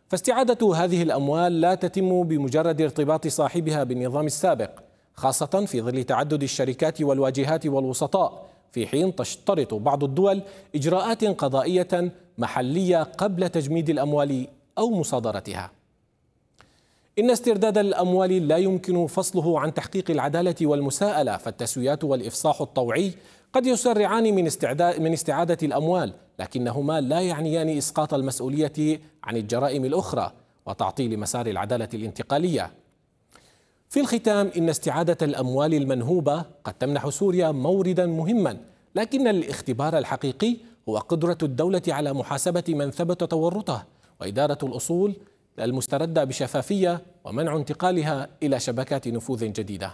فاستعادة هذه الأموال لا تتم بمجرد ارتباط صاحبها بالنظام السابق، خاصة في ظل تعدد الشركات والواجهات والوسطاء، في حين تشترط بعض الدول إجراءات قضائية محلية قبل تجميد الأموال أو مصادرتها. إن استرداد الأموال لا يمكن فصله عن تحقيق العدالة والمساءلة، فالتسويات والإفصاح الطوعي قد يسرعان من استعادة الأموال، لكنهما لا يعنيان إسقاط المسؤولية عن الجرائم الأخرى وتعطيل مسار العدالة الانتقالية. في الختام، إن استعادة الأموال المنهوبة قد تمنح سوريا موردا مهما، لكن الاختبار الحقيقي هو قدرة الدولة على محاسبة من ثبت تورطه وإدارة الأصول المستردة بشفافية ومنع انتقالها إلى شبكات نفوذ جديدة.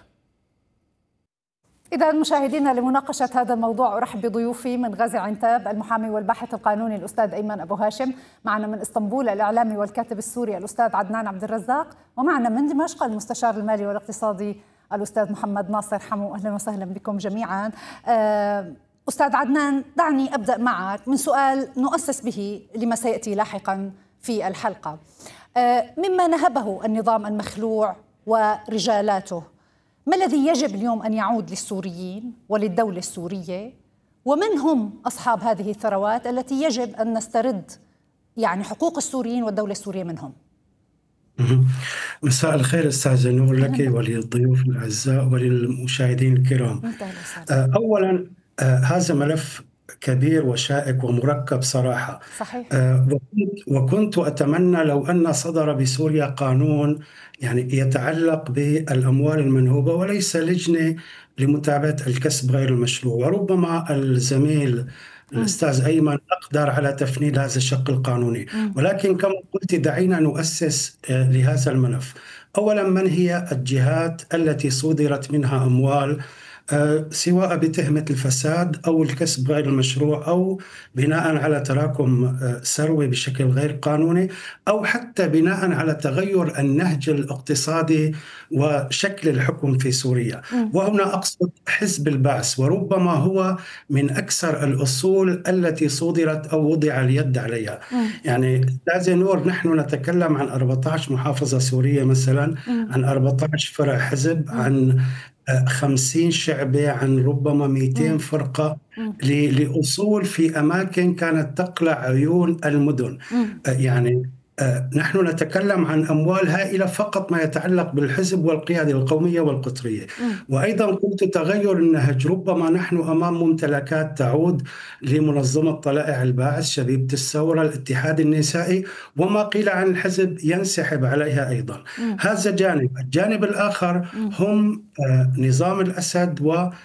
إذا مشاهدينا، لمناقشة هذا الموضوع أرحب بضيوفي من غازي عنتاب المحامي والباحث القانوني الأستاذ أيمن أبو هاشم، معنا من اسطنبول الإعلامي والكاتب السوري الأستاذ عدنان عبد الرزاق، ومعنا من دمشق المستشار المالي والاقتصادي الأستاذ محمد ناصر حمو. أهلا وسهلا بكم جميعا. أستاذ عدنان، دعني أبدأ معك من سؤال نؤسس به لما سيأتي لاحقا في الحلقة. مما نهبه النظام المخلوع ورجالاته، ما الذي يجب اليوم أن يعود للسوريين وللدولة السورية؟ ومن هم أصحاب هذه الثروات التي يجب أن نسترد يعني حقوق السوريين والدولة السورية منهم؟ مساء الخير أستاذ نور لك وللضيوف الأعزاء وللمشاهدين الكرام. أولا هذا ملف كبير وشائك ومركب صراحة. صحيح. وكنت أتمنى لو أن صدر بسوريا قانون يعني يتعلق بالأموال المنهوبة وليس لجنة لمتابعة الكسب غير المشروع، وربما الزميل الأستاذ أيمن أقدر على تفنيد هذا الشق القانوني. ولكن كما قلت دعينا نؤسس لهذا الملف. أولا، من هي الجهات التي صدرت منها أموال سواء بتهمة الفساد أو الكسب غير المشروع أو بناء على تراكم ثروة بشكل غير قانوني أو حتى بناء على تغير النهج الاقتصادي وشكل الحكم في سوريا؟ وهنا أقصد حزب البعث، وربما هو من أكثر الأصول التي صدرت أو وضع اليد عليها. يعني أستاذ نور، نحن نتكلم عن 14 محافظة سورية مثلا، عن 14 فرع حزب، عن 50 شعبة، عن ربما 200 فرقة لأصول في أماكن كانت تقلع عيون المدن. يعني نحن نتكلم عن أموال هائلة فقط ما يتعلق بالحزب والقيادة القومية والقطرية. وأيضا قلت تغير النهج، ربما نحن أمام ممتلكات تعود لمنظمة طلائع الباعث، شبيبة الثورة، الاتحاد النسائي، وما قيل عن الحزب ينسحب عليها أيضا. هذا جانب. الجانب الآخر هم نظام الأسد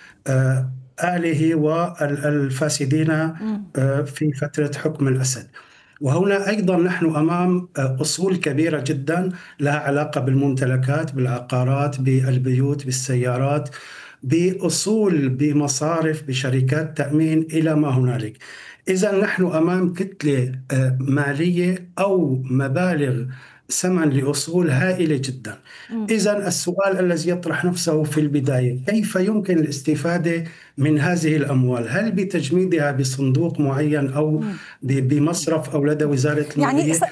وآله والفاسدين في فترة حكم الأسد. وهنا أيضا نحن أمام أصول كبيرة جدا لها علاقة بالممتلكات، بالعقارات، بالبيوت، بالسيارات، بأصول، بمصارف، بشركات تأمين إلى ما هنالك. إذا نحن أمام كتلة مالية أو مبالغ ثمن لأصول هائلة جدا. إذا السؤال الذي يطرح نفسه في البداية، كيف يمكن الاستفادة من هذه الأموال؟ هل بتجميدها بصندوق معين أو بمصرف أو لدى وزارة المالية؟ يعني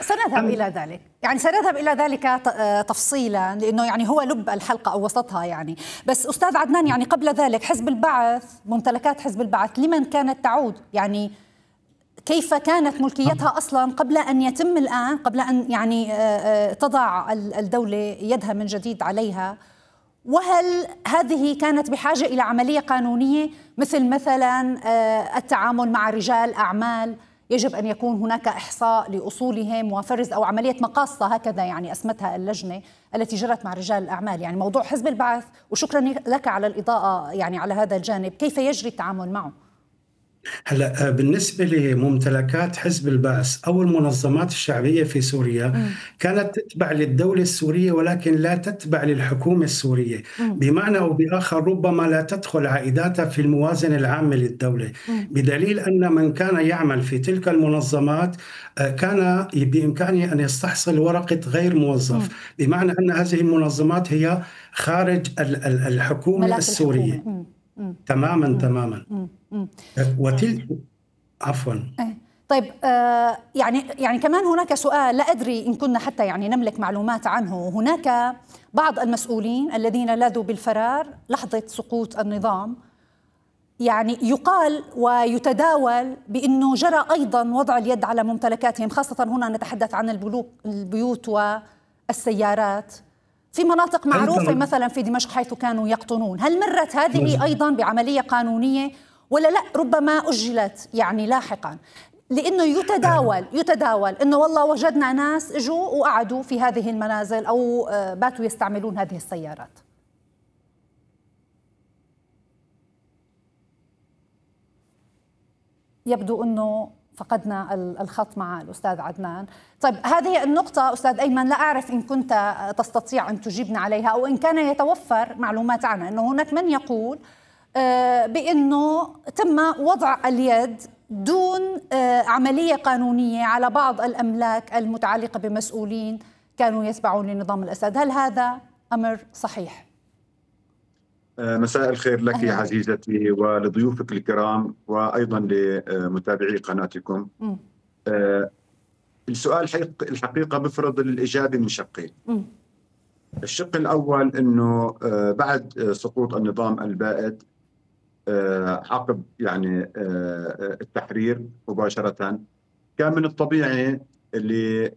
سنذهب إلى ذلك تفصيلا، لأنه يعني هو لب الحلقة أو وسطها يعني. بس أستاذ عدنان، يعني قبل ذلك حزب البعث، ممتلكات حزب البعث لمن كانت تعود؟ يعني كيف كانت ملكيتها أصلا قبل أن يتم الآن، قبل أن يعني تضع الدولة يدها من جديد عليها؟ وهل هذه كانت بحاجة إلى عملية قانونية مثلا التعامل مع رجال أعمال؟ يجب أن يكون هناك إحصاء لأصولهم وفرز أو عملية مقاصة، هكذا يعني أسمتها اللجنة التي جرت مع رجال الأعمال. يعني موضوع حزب البعث، وشكرا لك على الإضاءة يعني على هذا الجانب، كيف يجري التعامل معه؟ هلا بالنسبة لممتلكات حزب البعث أو المنظمات الشعبية في سوريا كانت تتبع للدولة السورية ولكن لا تتبع للحكومة السورية. بمعنى أو بآخر ربما لا تدخل عائداتها في الموازنة العامة للدولة، بدليل أن من كان يعمل في تلك المنظمات كان بإمكانه أن يستحصل ورقة غير موظف، بمعنى أن هذه المنظمات هي خارج الحكومة السورية. تماما. عفوا. طيب يعني كمان هناك سؤال لا أدري إن كنا حتى يعني نملك معلومات عنه. هناك بعض المسؤولين الذين لاذوا بالفرار لحظة سقوط النظام، يعني يقال ويتداول بأنه جرى أيضا وضع اليد على ممتلكاتهم، خاصة هنا نتحدث عن البيوت والسيارات في مناطق معروفة مثلا في دمشق حيث كانوا يقطنون. هل مرت هذه أيضا بعملية قانونية ولا لا ربما أجلت يعني لاحقا؟ لأنه يتداول أنه والله وجدنا ناس اجوا وقعدوا في هذه المنازل أو باتوا يستعملون هذه السيارات. يبدو أنه فقدنا الخط مع الأستاذ عدنان. طيب هذه النقطة أستاذ أيمن لا أعرف إن كنت تستطيع أن تجيبنا عليها أو إن كان يتوفر معلومات عنها، أنه هناك من يقول بأنه تم وضع اليد دون عملية قانونية على بعض الأملاك المتعلقة بمسؤولين كانوا يتبعون لنظام الأسد. هل هذا أمر صحيح؟ مساء الخير لك عزيزتي ولضيوفك الكرام وأيضا لمتابعي قناتكم. السؤال الحقيقة بفرض الإجابة من شقين. الشق الأول أنه بعد سقوط النظام البائد عقب يعني التحرير مباشرة كان من الطبيعي اللي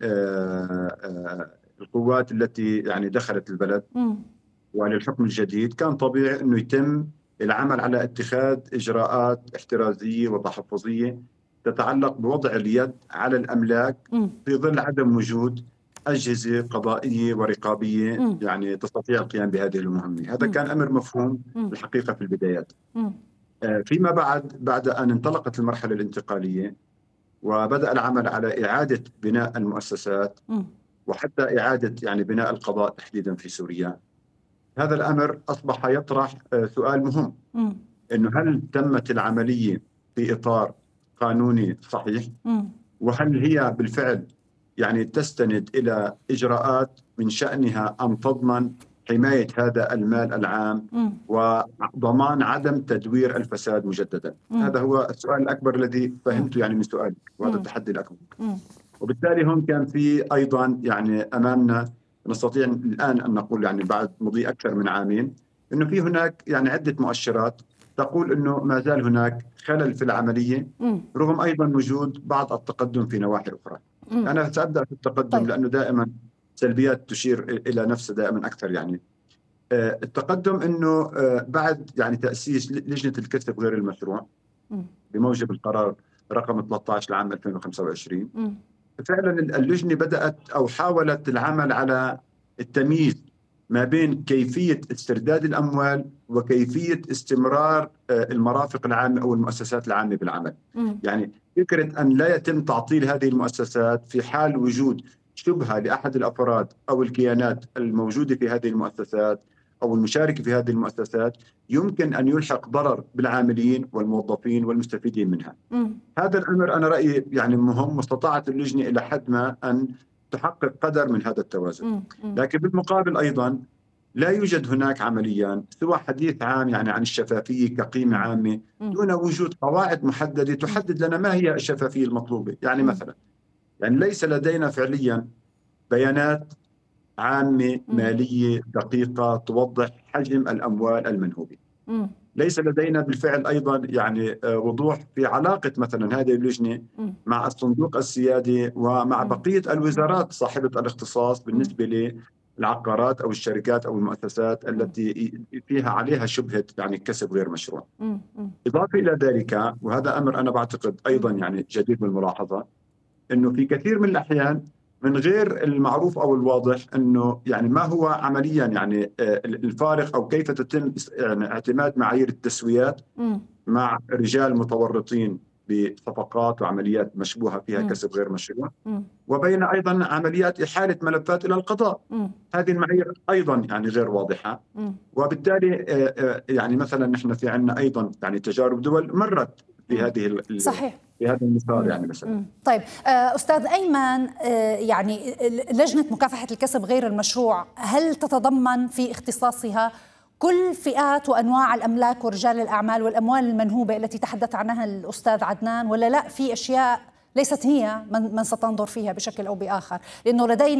القوات التي يعني دخلت البلد وللحكم الجديد كان طبيعي أنه يتم العمل على اتخاذ إجراءات احترازية وتحفظية تتعلق بوضع اليد على الأملاك في ظل عدم وجود أجهزة قضائية ورقابية يعني تستطيع القيام بهذه المهمة. هذا كان أمر مفهوم الحقيقة في البدايات. فيما بعد أن انطلقت المرحلة الانتقالية وبدأ العمل على إعادة بناء المؤسسات وحتى إعادة يعني بناء القضاء تحديدا في سوريا، هذا الأمر أصبح يطرح سؤال مهم، إنه هل تمت العملية في إطار قانوني صحيح؟ وهل هي بالفعل يعني تستند إلى إجراءات من شأنها أن تضمن حماية هذا المال العام وضمان عدم تدوير الفساد مجددا؟ هذا هو السؤال الأكبر الذي فهمته يعني من سؤالك، وهذا التحدي الأكبر. وبالتالي هون كان في أيضا يعني أمامنا نستطيع الآن أن نقول يعني بعد مضي أكثر من عامين أنه في هناك يعني عدة مؤشرات تقول أنه ما زال هناك خلل في العملية رغم أيضا وجود بعض التقدم في نواحي أخرى. أنا سأبدأ في التقدم طيب. لأنه دائما سلبيات تشير إلى نفسها دائما أكثر. يعني التقدم أنه بعد يعني تأسيس لجنة الكسب غير المشروع بموجب القرار رقم 13 لعام 2025 فعلا اللجنة بدأت أو حاولت العمل على التمييز ما بين كيفية استرداد الأموال وكيفية استمرار المرافق العامة أو المؤسسات العامة بالعمل. يعني فكرة أن لا يتم تعطيل هذه المؤسسات في حال وجود شبهة لأحد الأفراد أو الكيانات الموجودة في هذه المؤسسات أو المشاركة في هذه المؤسسات يمكن أن يلحق ضرر بالعاملين والموظفين والمستفيدين منها. هذا الأمر أنا رأيي يعني مهم، واستطاعت اللجنة إلى حد ما أن تحقق قدر من هذا التوازن. لكن بالمقابل أيضا لا يوجد هناك عمليا سوى حديث عام يعني عن الشفافية كقيمة عامة دون وجود قواعد محددة تحدد لنا ما هي الشفافية المطلوبة. يعني مثلا يعني ليس لدينا فعليا بيانات عامة مالية دقيقة توضح حجم الأموال المنهوبة. ليس لدينا بالفعل أيضا يعني وضوح في علاقة مثلا هذه اللجنة مع الصندوق السيادي ومع بقية الوزارات صاحبة الاختصاص بالنسبة للعقارات أو الشركات أو المؤسسات التي فيها عليها شبهة يعني كسب غير مشروع. إضافة إلى ذلك، وهذا أمر أنا بعتقد أيضا يعني جدير بالملاحظة، أنه في كثير من الأحيان من غير المعروف أو الواضح أنه يعني ما هو عمليا يعني الفارق أو كيف تتم يعني اعتماد معايير التسويات مع رجال متورطين بصفقات وعمليات مشبوهة فيها كسب غير مشروع وبين أيضا عمليات إحالة ملفات إلى القضاء. هذه المعايير أيضا يعني غير واضحة، وبالتالي يعني مثلا نحن في عنا أيضا يعني تجارب دول مرت في هذه صحيح في هذا المثال يعني مثلا. طيب أستاذ أيمن، يعني لجنة مكافحة الكسب غير المشروع هل تتضمن في اختصاصها كل فئات وأنواع الأملاك ورجال الأعمال والأموال المنهوبة التي تحدث عنها الأستاذ عدنان، ولا لا في أشياء ليست هي من ستنظر فيها بشكل أو بآخر، لأنه لدينا